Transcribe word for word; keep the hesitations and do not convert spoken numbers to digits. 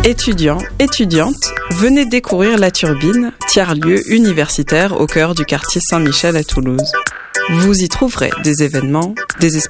Étudiants, étudiantes, venez découvrir La Turbine, tiers-lieu universitaire au cœur du quartier Saint-Michel à Toulouse. Vous y trouverez des événements, des espaces